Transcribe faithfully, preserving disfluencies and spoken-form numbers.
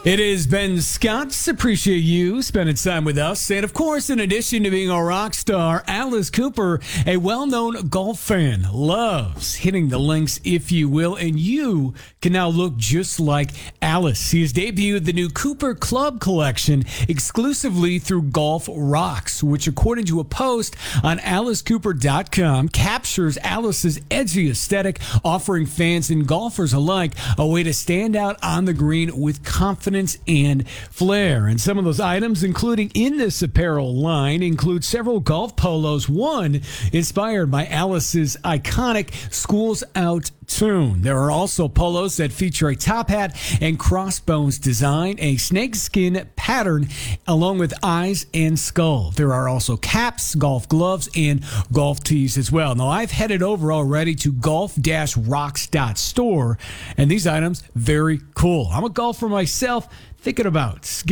It is Ben Scott. Appreciate you spending time with us. And of course, in addition to being a rock star, Alice Cooper, a well-known golf fan, loves hitting the links, if you will. And you can now look just like Alice. He has debuted the new Cooper Club collection exclusively through Golf Rocks, which, according to a post on alice cooper dot com, captures Alice's edgy aesthetic, offering fans and golfers alike a way to stand out on the green with confidence and flair. And some of those items, including in this apparel line, include several golf polos, one inspired by Alice's iconic Schools Out tune. There are also polos that feature a top hat and crossbones design, a snakeskin pattern, along with eyes and skull. There are also caps, golf gloves, and golf tees as well. Now, I've headed over already to golf rocks dot store, and these items, very cool. I'm a golfer myself, thinking about